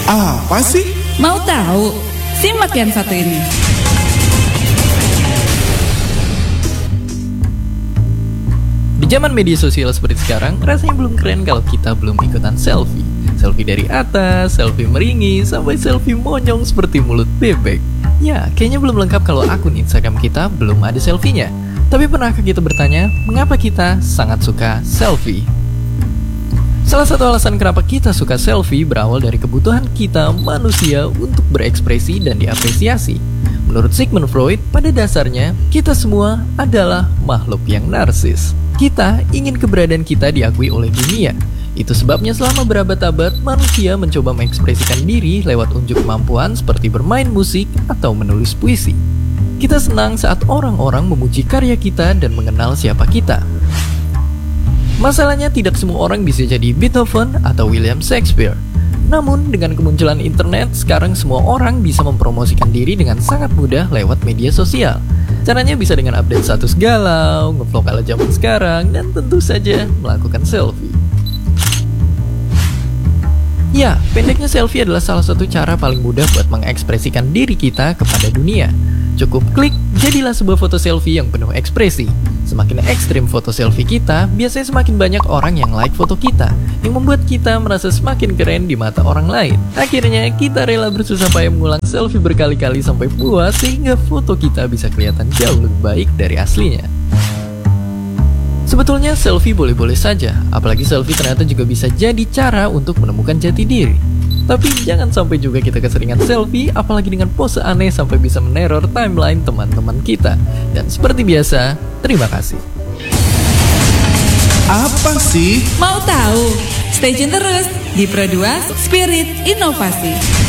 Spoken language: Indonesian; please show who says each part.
Speaker 1: Apa sih?
Speaker 2: Mau tahu? Simak yang satu ini.
Speaker 3: Di zaman media sosial seperti sekarang, rasanya belum keren kalau kita belum ikutan selfie. Selfie dari atas, selfie meringis, sampai selfie monyong seperti mulut bebek. Ya, kayaknya belum lengkap kalau akun Instagram kita belum ada selfie-nya. Tapi pernahkah kita bertanya, mengapa kita sangat suka selfie? Salah satu alasan kenapa kita suka selfie berawal dari kebutuhan kita manusia untuk berekspresi dan diapresiasi. Menurut Sigmund Freud, pada dasarnya kita semua adalah makhluk yang narsis. Kita ingin keberadaan kita diakui oleh dunia. Itu sebabnya selama berabad-abad manusia mencoba mengekspresikan diri lewat unjuk kemampuan seperti bermain musik atau menulis puisi. Kita senang saat orang-orang memuji karya kita dan mengenal siapa kita. Masalahnya tidak semua orang bisa jadi Beethoven atau William Shakespeare. Namun dengan kemunculan internet, sekarang semua orang bisa mempromosikan diri dengan sangat mudah lewat media sosial. Caranya bisa dengan update status galau, ngevlog ala zaman sekarang, dan tentu saja melakukan selfie. Ya, pendeknya selfie adalah salah satu cara paling mudah buat mengekspresikan diri kita kepada dunia. Cukup klik, jadilah sebuah foto selfie yang penuh ekspresi. Semakin ekstrim foto selfie kita, biasanya semakin banyak orang yang like foto kita, yang membuat kita merasa semakin keren di mata orang lain. Akhirnya, kita rela bersusah payah mengulang selfie berkali-kali sampai puas, sehingga foto kita bisa kelihatan jauh lebih baik dari aslinya. Sebetulnya selfie boleh-boleh saja, apalagi selfie ternyata juga bisa jadi cara untuk menemukan jati diri. Tapi jangan sampai juga kita keseringan selfie, apalagi dengan pose aneh sampai bisa meneror timeline teman-teman kita. Dan seperti biasa, terima kasih.
Speaker 1: Apa sih?
Speaker 2: Mau tahu? Stay tune terus di Pro2 Spirit Inovasi.